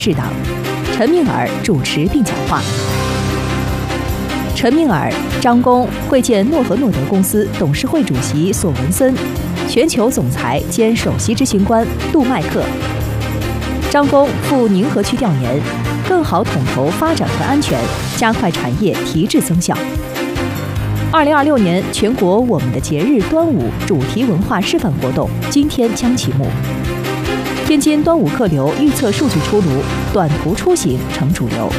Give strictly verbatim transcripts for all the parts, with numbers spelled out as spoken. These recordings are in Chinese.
治党，陈敏尔主持并讲话。陈敏尔、张工会见诺和诺德公司董事会主席索文森、全球总裁兼首席执行官杜麦克。张工赴宁河区调研，更好统筹发展和安全，加快产业提质增效。二零二六年全国我们的节日端午主题文化示范活动今天将启幕。天津端午客流预测数据出炉，短途出行成主流。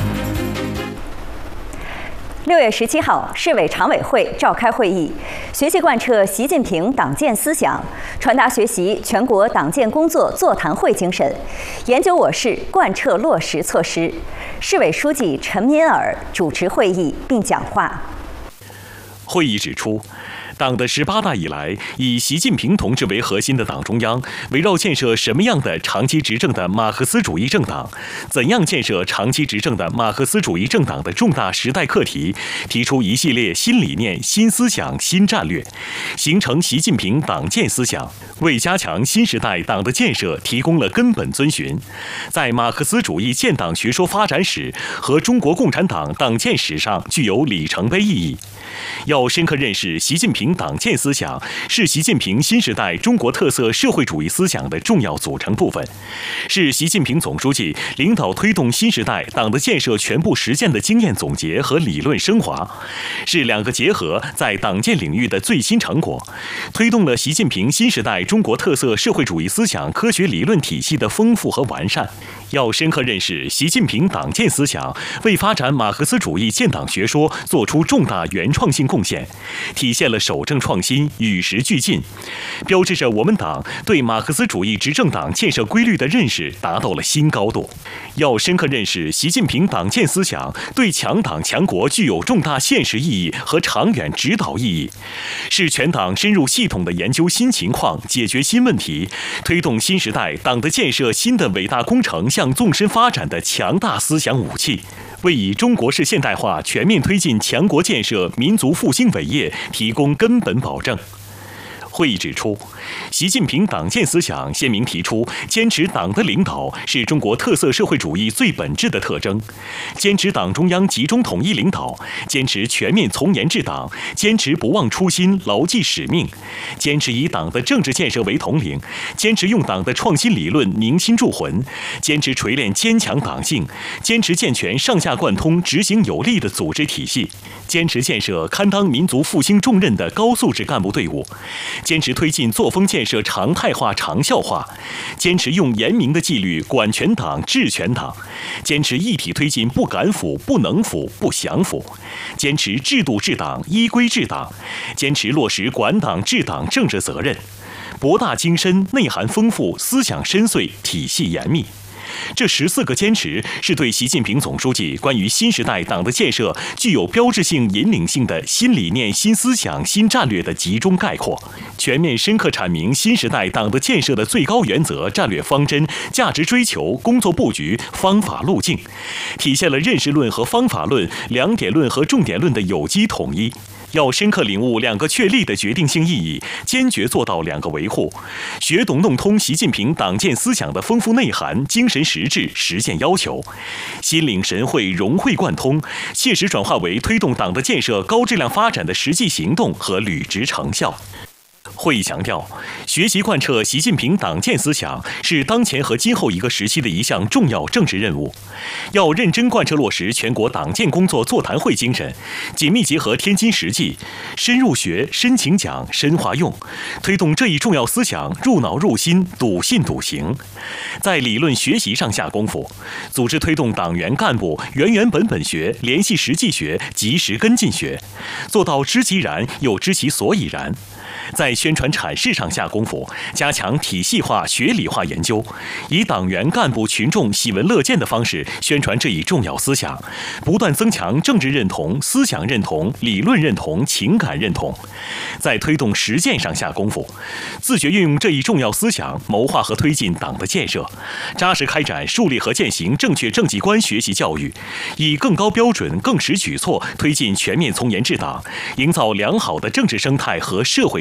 六月十七号，市委常委会召开会议，学习贯彻习近平党建思想，传达学习全国党建工作座谈会精神，研究我市贯彻落实措施。市委书记陈敏尔主持会议并讲话。 会议指出，党的十八大以来，以习近平同志为核心的党中央，围绕建设什么样的长期执政的马克思主义政党，怎样建设长期执政的马克思主义政党的重大时代课题，提出一系列新理念、新思想、新战略，形成习近平党建思想，为加强新时代党的建设提供了根本遵循，在马克思主义建党学说发展史和中国共产党党建史上具有里程碑意义。要深刻认识习近平党建思想是习近平新时代中国特色社会主义思想的重要组成部分，是习近平总书记领导推动新时代党的建设全部实践的经验总结和理论升华，是两个结合在党建领域的最新成果，推动了习近平新时代中国特色社会主义思想科学理论体系的丰富和完善。要深刻认识习近平党建思想为发展马克思主义建党学说做出重大原创性贡献，体现了守正创新、与时俱进，标志着我们党对马克思主义执政党建设规律的认识达到了新高度。要深刻认识习近平党建思想对强党强国具有重大现实意义和长远指导意义，是全党深入系统的研究新情况、解决新问题，推动新时代党的建设新的伟大工程向纵深发展的强大思想武器，为以中国式现代化全面推进强国建设、民族复兴伟业提供根本保证。会议指出，习近平党建思想鲜明提出，坚持党的领导是中国特色社会主义最本质的特征，坚持党中央集中统一领导，坚持全面从严治党，坚持不忘初心、牢记使命，坚持以党的政治建设为统领，坚持用党的创新理论凝心铸魂，坚持锤炼坚强党性，坚持健全上下贯通、执行有力的组织体系，坚持建设堪当民族复兴重任的高素质干部队伍，坚持推进作风建设常态化、长效化，坚持用严明的纪律管全党、治全党，坚持一体推进不敢腐、不能腐、不想腐，坚持制度治党、依规治党，坚持落实管党治党政治责任，博大精深、内涵丰富、思想深邃、体系严密。这十四个坚持是对习近平总书记关于新时代党的建设具有标志性、引领性的新理念、新思想、新战略的集中概括，全面深刻阐明新时代党的建设的最高原则、战略方针、价值追求、工作布局、方法路径，体现了认识论和方法论、两点论和重点论的有机统一。要深刻领悟两个确立的决定性意义，坚决做到两个维护，学懂弄通习近平党建思想的丰富内涵、精神实质、实践要求，心领神会、融会贯通，切实转化为推动党的建设高质量发展的实际行动和履职成效。会议强调，学习贯彻习近平党建思想是当前和今后一个时期的一项重要政治任务，要认真贯彻落实全国党建工作座谈会精神，紧密结合天津实际，深入学、深情讲、深化用，推动这一重要思想入脑入心、笃信笃行，在理论学习上下功夫，组织推动党员干部原原本本学、联系实际学、及时跟进学，做到知其然又知其所以然。在宣传阐释上下功夫，加强体系化、学理化研究，以党员干部群众喜闻乐见的方式宣传这一重要思想，不断增强政治认同、思想认同、理论认同、情感认同。在推动实践上下功夫，自觉运用这一重要思想，谋划和推进党的建设，扎实开展树立和践行正确政绩观学习教育，以更高标准、更实举措推进全面从严治党，营造良好的政治生态和社会生态，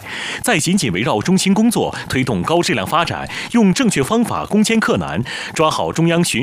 再紧紧围绕中心工作，推动高质量发展，用正确方法攻坚克难，抓好中央巡